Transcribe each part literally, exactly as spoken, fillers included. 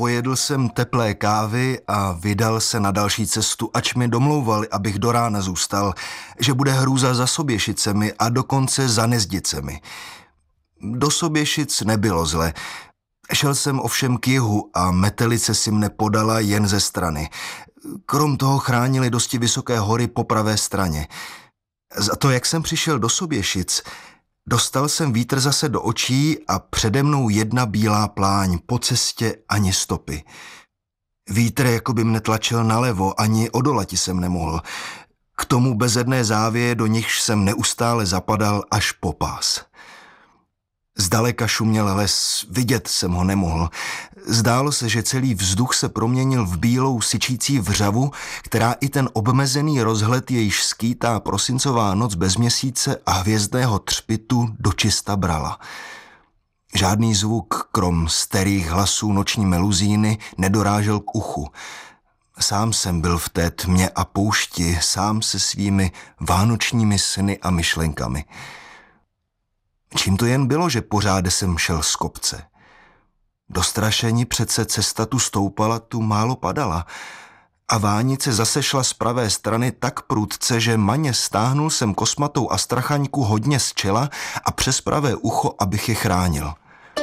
pojedl jsem teplé kávy a vydal se na další cestu, ač mi domlouvali, abych do rána zůstal, že bude hrůza za Soběšicemi a dokonce za Nezdicemi. Do Soběšic nebylo zle. Šel jsem ovšem k jihu a metelice si mne podala jen ze strany. Krom toho chránili dosti vysoké hory po pravé straně. Za to, jak jsem přišel do Soběšic, dostal jsem vítr zase do očí a přede mnou jedna bílá pláň, po cestě ani stopy. Vítr jako by mne tlačil nalevo, ani odolati jsem nemohl. K tomu bezedné závěje, do nichž jsem neustále zapadal až po pás. Zdaleka šuměl les, vidět jsem ho nemohl. Zdálo se, že celý vzduch se proměnil v bílou syčící vřavu, která i ten obmezený rozhled, jejíž skýtá prosincová noc bez měsíce a hvězdného třpitu dočista brala. Žádný zvuk, krom starých hlasů noční meluzíny, nedorážel k uchu. Sám jsem byl v té tmě a poušti, sám se svými vánočními sny a myšlenkami. Čím to jen bylo, že pořád jsem šel z kopce? Dostrašení přece cesta tu stoupala, tu málo padala. A vánice zase šla z pravé strany tak prudce, že maně stáhnul jsem kosmatou astrachaňku hodně z čela a přes pravé ucho, abych je chránil.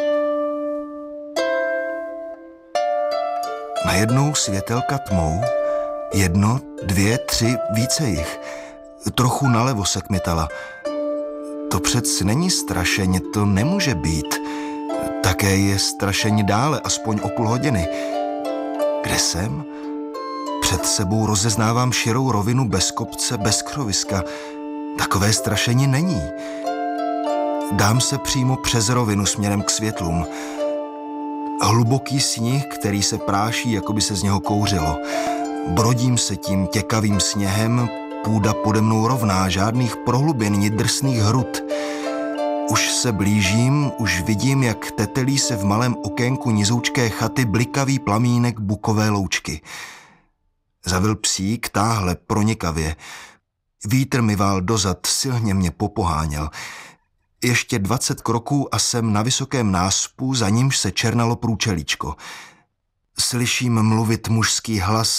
Najednou světelka tmou, jedno, dvě, tři, více jich. Trochu nalevo se kmitala. To přec není strašeně, to nemůže být. Také je strašení dále, aspoň o půl hodiny. Kde jsem? Před sebou rozeznávám širou rovinu bez kopce, bez křoviska. Takové strašení není. Dám se přímo přes rovinu směrem k světlům. Hluboký sníh, který se práší, jako by se z něho kouřilo. Brodím se tím těkavým sněhem, půda pode mnou rovná, žádných prohlubin ni drsných hrud. Už se blížím, už vidím, jak tetelí se v malém okénku nizoučké chaty blikavý plamínek bukové loučky. Zavil psík, táhle pronikavě. Vítr mi vál dozad, silně mě popoháněl. Ještě dvacet kroků a jsem na vysokém náspu, za nímž se černalo průčelíčko. Slyším mluvit mužský hlas